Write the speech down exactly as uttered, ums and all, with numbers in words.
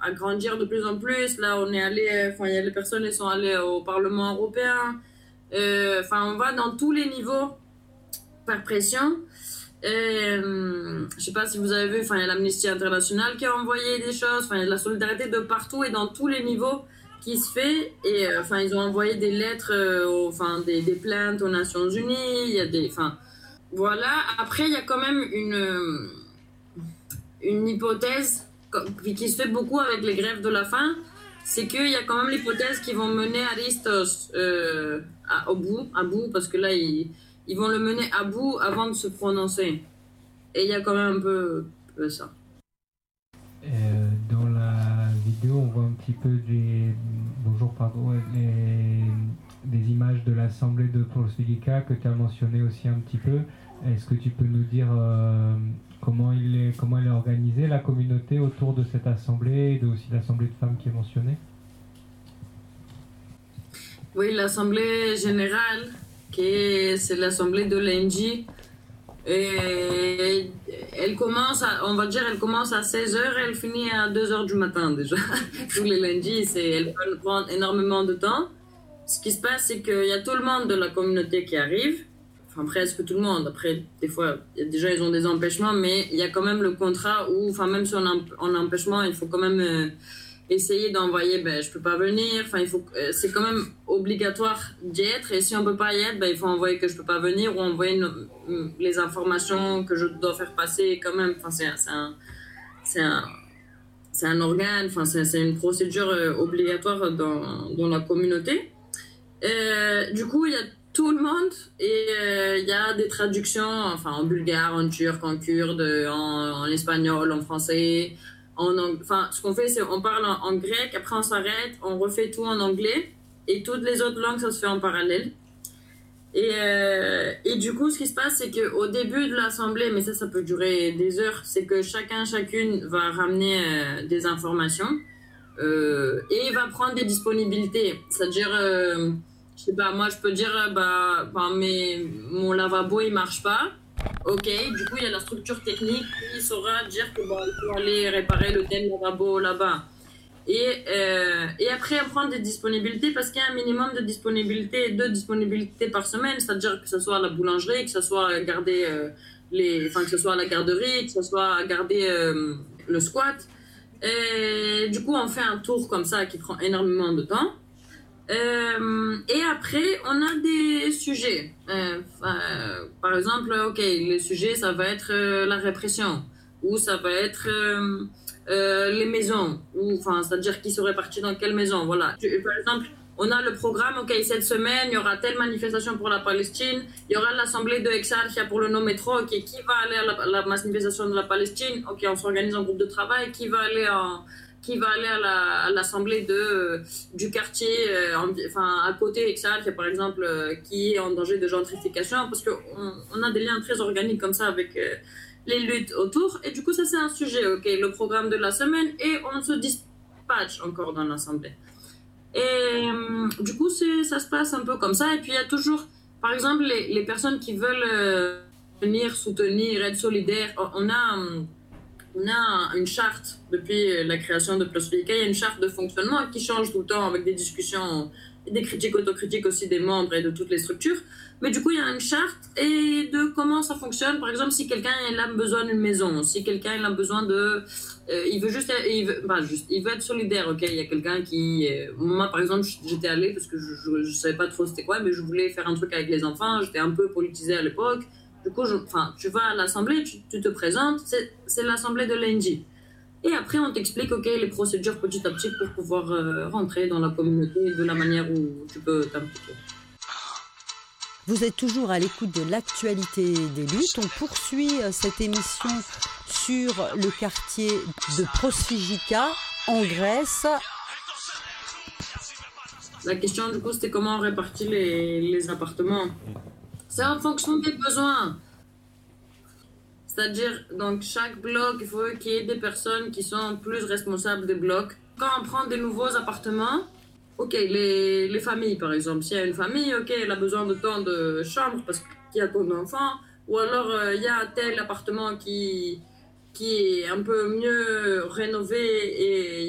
à grandir de plus en plus. Là, on est allé, enfin, il y a les personnes qui sont allées au Parlement européen. Euh, Enfin, on va dans tous les niveaux par pression. Euh, je sais pas si vous avez vu, enfin, il y a l'Amnesty International qui a envoyé des choses. Enfin, il y a de la solidarité de partout et dans tous les niveaux qui se fait. Et euh, enfin, ils ont envoyé des lettres, euh, aux- enfin, des, des plaintes aux Nations Unies. Il y a des, enfin, voilà. Après, il y a quand même une euh, une hypothèse co- qui se fait beaucoup avec les grèves de la faim, c'est qu'il y a quand même l'hypothèse qu'ils vont mener Aristos euh, à, au bout, à bout, parce que là, ils, ils vont le mener à bout avant de se prononcer. Et il y a quand même un peu, peu ça. Euh, dans la vidéo, on voit un petit peu des, bonjour, pardon, les- des images de l'Assemblée de Prosvilica que tu as mentionné aussi un petit peu. Est-ce que tu peux nous dire euh, comment, il est, comment elle est organisée, la communauté autour de cette assemblée et de, aussi l'Assemblée de femmes qui est mentionnée? Oui, l'Assemblée générale, qui est, c'est l'Assemblée de l'E N J. Et elle commence, à, on va dire, elle commence à seize heures et elle finit à deux heures du matin déjà. Tous les lundis, c'est, elle peut prendre énormément de temps. Ce qui se passe, c'est qu'il y a tout le monde de la communauté qui arrive. Enfin, presque tout le monde. Après, des fois, il y a des gens, ils ont des empêchements, mais il y a quand même le contrat où, enfin, même si on a un empêchement, il faut quand même euh, essayer d'envoyer, ben, je peux pas venir. Enfin, il faut, euh, c'est quand même obligatoire d'y être. Et si on peut pas y être, ben, il faut envoyer que je peux pas venir ou envoyer une, les informations que je dois faire passer quand même. Enfin, c'est, c'est un, c'est un, c'est un organe. Enfin, c'est, c'est une procédure euh, obligatoire dans, dans la communauté. Euh, du coup, il y a tout le monde et euh, il y a des traductions, enfin en bulgare, en turc, en kurde, en, en espagnol, en français. En, enfin, ce qu'on fait, c'est on parle en, en grec, après on s'arrête, on refait tout en anglais et toutes les autres langues, ça se fait en parallèle. Et, euh, et du coup, ce qui se passe, c'est qu'au début de l'assemblée, mais ça, ça peut durer des heures, c'est que chacun, chacune va ramener euh, des informations euh, et il va prendre des disponibilités. C'est-à-dire, euh, je sais pas, moi, je peux dire, euh, bah, bah mais mon lavabo, il marche pas. Ok, du coup, il y a la structure technique qui saura dire que bon, il faut aller réparer le tel lavabo là-bas. Et, euh, et après, prendre des disponibilités parce qu'il y a un minimum de disponibilité, deux disponibilités par semaine, c'est-à-dire que ce soit à la boulangerie, que ce soit garder euh, les, enfin, que ce soit à la garderie, que ce soit garder euh, le squat. Et du coup, on fait un tour comme ça qui prend énormément de temps. Euh, et après, on a des sujets. Euh, euh, par exemple, ok, le sujet, ça va être euh, la répression, ou ça va être euh, euh, les maisons, ou enfin, c'est-à-dire qui se répartit dans quelle maison. Voilà. Par exemple, on a le programme. Ok, cette semaine, il y aura telle manifestation pour la Palestine. Il y aura l'assemblée de Exarchia pour le no métro. Ok, qui va aller à la, à la manifestation de la Palestine? Ok, on s'organise en groupe de travail. Qui va aller en qui va aller à, la, à l'assemblée de, euh, du quartier, euh, en, enfin, à côté Exarchia, par exemple, euh, qui est en danger de gentrification, parce qu'on on a des liens très organiques comme ça avec euh, les luttes autour. Et du coup, ça, c'est un sujet, ok, le programme de la semaine, et on se dispatche encore dans l'assemblée. Et euh, du coup, c'est, ça se passe un peu comme ça. Et puis, il y a toujours, par exemple, les, les personnes qui veulent euh, venir soutenir, être solidaires. On a... Euh, on a une charte depuis la création de Prosvilica, il y a une charte de fonctionnement qui change tout le temps avec des discussions et des critiques autocritiques aussi des membres et de toutes les structures. Mais du coup, il y a une charte et de comment ça fonctionne. Par exemple, si quelqu'un il a besoin d'une maison, si quelqu'un il a besoin de, euh, il veut juste, il veut, bah, juste, il veut être solidaire. Ok, il y a quelqu'un qui, euh, moi par exemple, j'étais allée parce que je, je, je savais pas trop c'était quoi, mais je voulais faire un truc avec les enfants. J'étais un peu politisée à l'époque. Du coup, je, enfin, tu vas à l'assemblée, tu, tu te présentes, c'est, c'est l'assemblée de l'E N J. Et après, on t'explique, ok, les procédures petit à petit pour pouvoir euh, rentrer dans la communauté de la manière où tu peux t'impliquer. Vous êtes toujours à l'écoute de l'actualité des luttes. On poursuit cette émission sur le quartier de Prosvilica, en Grèce. La question, du coup, c'était comment on répartit les, les appartements. C'est en fonction des besoins. C'est-à-dire, donc, chaque bloc, il faut qu'il y ait des personnes qui sont plus responsables des blocs. Quand on prend des nouveaux appartements, ok, les, les familles, par exemple. S'il y a une famille, ok, elle a besoin de tant de chambres parce qu'il y a tant d'enfants. Ou alors, euh, il y a tel appartement qui, qui est un peu mieux rénové et